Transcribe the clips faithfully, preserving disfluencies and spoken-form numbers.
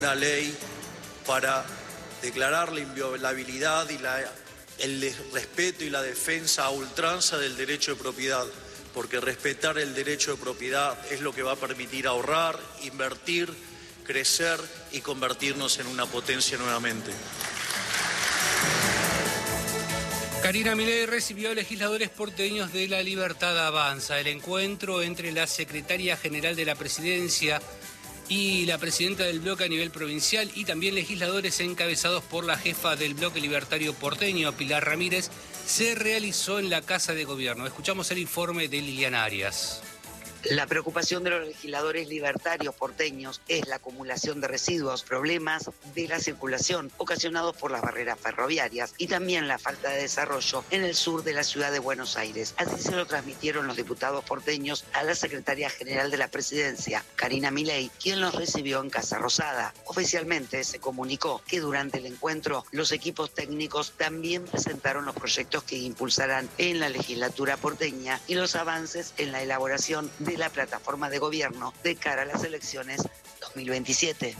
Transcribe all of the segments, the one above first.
Una ley para declarar la inviolabilidad y la, el respeto y la defensa a ultranza del derecho de propiedad, porque respetar el derecho de propiedad es lo que va a permitir ahorrar, invertir, crecer y convertirnos en una potencia nuevamente. Karina Milei recibió a legisladores porteños de La Libertad Avanza. El encuentro entre la secretaria general de la Presidencia y la presidenta del bloque a nivel provincial y también legisladores encabezados por la jefa del bloque libertario porteño, Pilar Ramírez, se realizó en la Casa de Gobierno. Escuchamos el informe de Liliana Arias. La preocupación de los legisladores libertarios porteños es la acumulación de residuos, problemas de la circulación ocasionados por las barreras ferroviarias y también la falta de desarrollo en el sur de la ciudad de Buenos Aires. Así se lo transmitieron los diputados porteños a la secretaria general de la Presidencia, Karina Milei, quien los recibió en Casa Rosada. Oficialmente se comunicó que durante el encuentro los equipos técnicos también presentaron los proyectos que impulsarán en la legislatura porteña y los avances en la elaboración de de la plataforma de gobierno de cara a las elecciones dos mil veintisiete.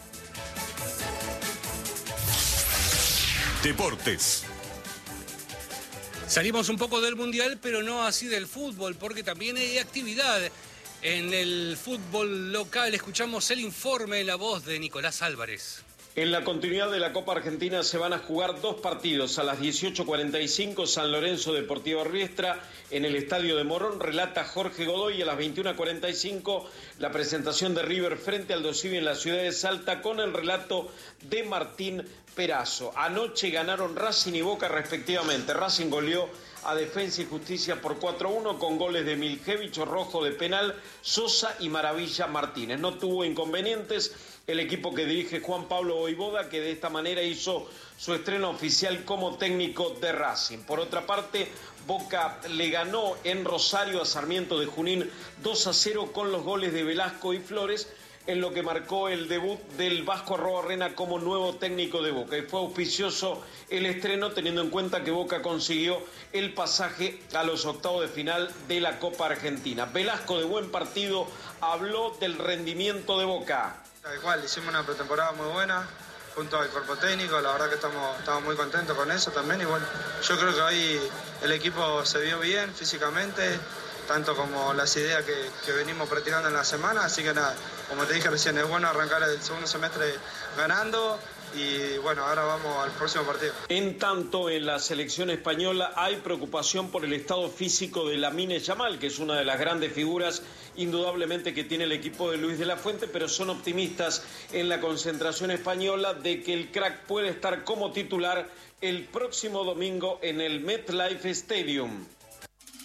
Deportes. Salimos un poco del Mundial, pero no así del fútbol, porque también hay actividad en el fútbol local. Escuchamos el informe en la voz de Nicolás Álvarez. En la continuidad de la Copa Argentina se van a jugar dos partidos. A las dieciocho cuarenta y cinco, San Lorenzo Deportivo Riestra en el Estadio de Morón, relata Jorge Godoy. A las veintiuna cuarenta y cinco, la presentación de River frente al Dosivi en la ciudad de Salta con el relato de Martín Perazo. Anoche ganaron Racing y Boca respectivamente. Racing goleó a Defensa y Justicia por cuatro a uno con goles de Miljevich, Rojo de penal, Sosa y Maravilla Martínez. No tuvo inconvenientes el equipo que dirige Juan Pablo Voivoda, que de esta manera hizo su estreno oficial como técnico de Racing. Por otra parte, Boca le ganó en Rosario a Sarmiento de Junín dos a cero con los goles de Velasco y Flores, en lo que marcó el debut del Vasco Arrobarrena como nuevo técnico de Boca. Y fue auspicioso el estreno teniendo en cuenta que Boca consiguió el pasaje a los octavos de final de la Copa Argentina. Velasco, de buen partido, habló del rendimiento de Boca. Tal cual, hicimos una pretemporada muy buena junto al cuerpo técnico, la verdad que estamos, estamos muy contentos con eso también. Y bueno, yo creo que hoy el equipo se vio bien físicamente, tanto como las ideas que, que venimos practicando en la semana, así que nada, como te dije recién, es bueno arrancar el segundo semestre ganando y bueno, ahora vamos al próximo partido. En tanto, en la selección española hay preocupación por el estado físico de Lamine Yamal, que es una de las grandes figuras indudablemente que tiene el equipo de Luis de la Fuente, pero son optimistas en la concentración española de que el crack puede estar como titular el próximo domingo en el MetLife Stadium.